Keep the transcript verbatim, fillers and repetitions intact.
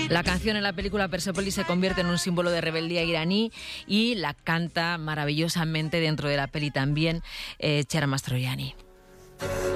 La canción en la película Persepolis se convierte en un símbolo de rebeldía iraní y la canta maravillosamente dentro de la peli también eh, Chiara Mastroianni.